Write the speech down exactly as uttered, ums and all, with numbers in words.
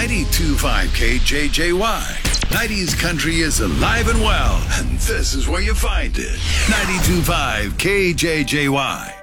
ninety-two point five K J J Y. nineties country is alive and well, and this is where you find it. ninety-two point five K J J Y.